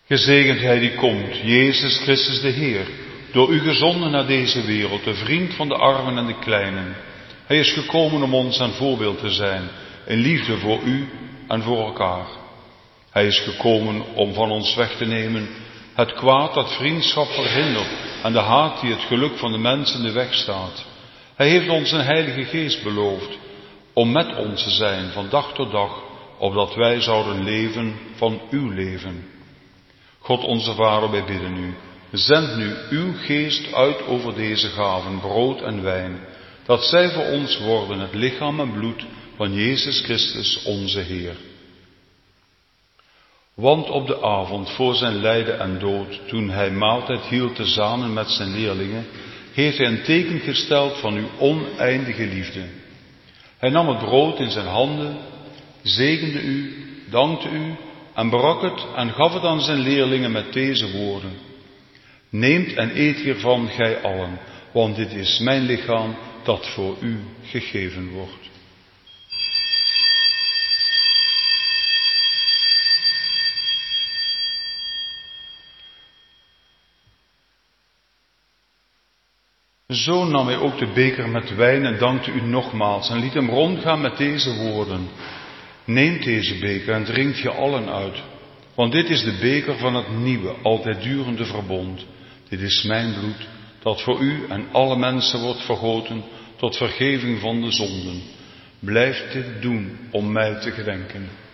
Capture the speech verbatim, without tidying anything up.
Gezegend Hij die komt, Jezus Christus de Heer, door U gezonden naar deze wereld, de vriend van de armen en de kleinen. Hij is gekomen om ons een voorbeeld te zijn, in liefde voor U en voor elkaar. Hij is gekomen om van ons weg te nemen het kwaad dat vriendschap verhindert en de haat die het geluk van de mensen in de weg staat. Hij heeft ons een Heilige Geest beloofd om met ons te zijn van dag tot dag, opdat wij zouden leven van Uw leven. God onze Vader, wij bidden U, zend nu Uw Geest uit over deze gaven, brood en wijn, dat zij voor ons worden het lichaam en bloed van Jezus Christus onze Heer. Want op de avond voor zijn lijden en dood, toen Hij maaltijd hield tezamen met zijn leerlingen, heeft Hij een teken gesteld van Uw oneindige liefde. Hij nam het brood in zijn handen, zegende U, dankte U en brak het en gaf het aan zijn leerlingen met deze woorden: Neemt en eet hiervan, gij allen, want dit is mijn lichaam dat voor u gegeven wordt. Zo nam Hij ook de beker met wijn en dankte U nogmaals en liet hem rondgaan met deze woorden: Neemt deze beker en drinkt je allen uit, want dit is de beker van het nieuwe, altijd durende verbond. Dit is mijn bloed, dat voor u en alle mensen wordt vergoten tot vergeving van de zonden. Blijf dit doen om mij te gedenken.